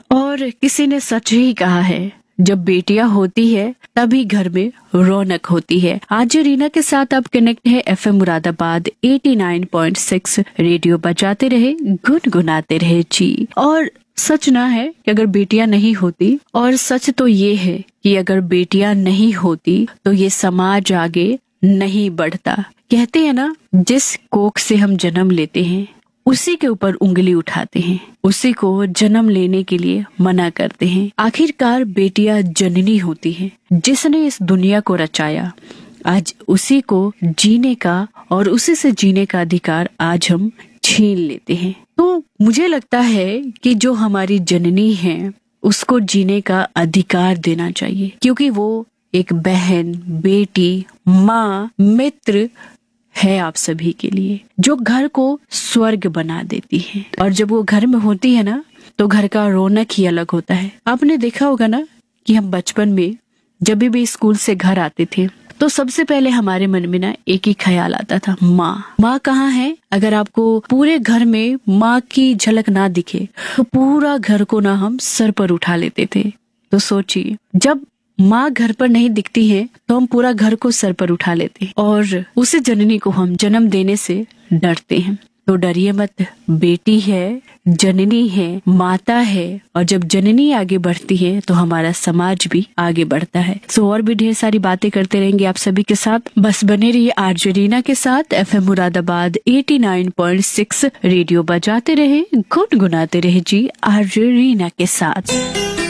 और किसी ने सच ही कहा है, जब बेटियां होती है तभी घर में रौनक होती है। आज रीना के साथ आप कनेक्ट है एफएम मुरादाबाद 89.6। रेडियो बजाते रहे, गुनगुनाते रहे जी। और सच ना है कि अगर बेटियां नहीं होती, और सच तो ये है कि अगर बेटियां नहीं होती तो ये समाज आगे नहीं बढ़ता। कहते हैं ना, जिस कोख से हम जन्म लेते हैं उसी के ऊपर उंगली उठाते हैं, उसी को जन्म लेने के लिए मना करते हैं। आखिरकार बेटियां जननी होती हैं, जिसने इस दुनिया को रचाया। आज उसी को जीने का और उसी से जीने का अधिकार आज हम छीन लेते हैं। तो मुझे लगता है कि जो हमारी जननी है उसको जीने का अधिकार देना चाहिए, क्योंकि वो एक बहन, बेटी, माँ, मित्र है आप सभी के लिए, जो घर को स्वर्ग बना देती है। और जब वो घर में होती है ना, तो घर का रौनक ही अलग होता है। आपने देखा होगा ना कि हम बचपन में जब भी स्कूल से घर आते थे तो सबसे पहले हमारे मन में ना एक ही ख्याल आता था, माँ। माँ कहाँ है? अगर आपको पूरे घर में माँ की झलक ना दिखे तो पूरा घर को ना हम सर पर उठा लेते थे। तो सोचिए, जब माँ घर पर नहीं दिखती है तो हम पूरा घर को सर पर उठा लेते हैं और उसी जननी को हम जन्म देने से डरते हैं। तो डरिए मत, बेटी है, जननी है, माता है, और जब जननी आगे बढ़ती है तो हमारा समाज भी आगे बढ़ता है। सो और भी ढेर सारी बातें करते रहेंगे आप सभी के साथ। बस बने रहिए आरजे रीना के साथ एफएम मुरादाबाद 89.6। रेडियो बजाते रहे, गुनगुनाते रहे जी, आरजे रीना के साथ।